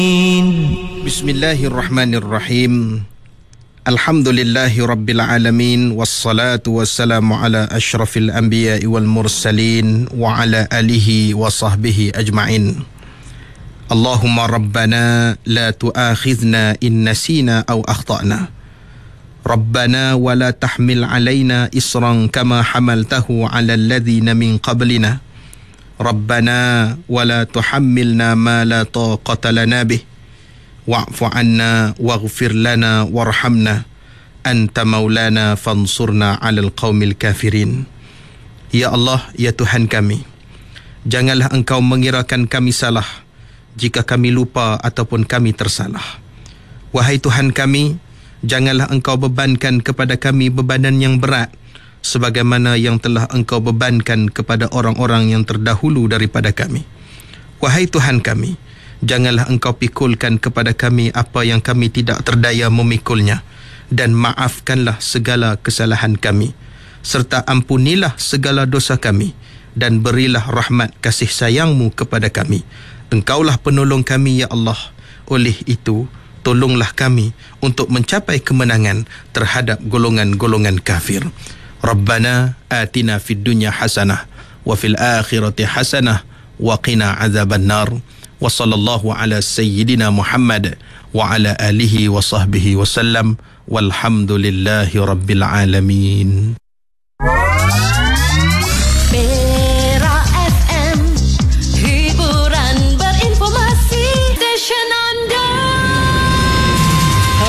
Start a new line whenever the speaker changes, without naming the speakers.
Bismillahirrahmanirrahim. Alhamdulillahi rabbil alamin, wassalatu wassalamu ala asyrafil anbiya'i wal mursalin wa ala alihi wa sahbihi ajma'in. Allahumma rabbana la tu'akhidhna in nasina aw akhtana. Rabbana wa la tahmil alaina isran kama hamaltahu ala alladhina min qablina. Rabbana wa la tuhammilna ma la taqata lana bih. Wa'fu anna waghfir lana warhamna anta maulana fansurna 'alal qaumil kafirin. Ya Allah, ya Tuhan kami, janganlah Engkau mengirakan kami salah jika kami lupa ataupun kami tersalah. Wahai Tuhan kami, janganlah Engkau bebankan kepada kami bebanan yang berat sebagaimana yang telah Engkau bebankan kepada orang-orang yang terdahulu daripada kami. Wahai Tuhan kami, janganlah Engkau pikulkan kepada kami apa yang kami tidak terdaya memikulnya, dan maafkanlah segala kesalahan kami, serta ampunilah segala dosa kami, dan berilah rahmat kasih sayang-Mu kepada kami. Engkaulah penolong kami, ya Allah. Oleh itu, tolonglah kami untuk mencapai kemenangan terhadap golongan-golongan kafir. Rabbana atina fid dunya hasanah wa fil akhirati hasanah wa qina azaban nar. Wa sallallahu ala sayyidina Muhammad wa ala alihi wa sahbihi wa sallam, walhamdulillahi rabbil alamin.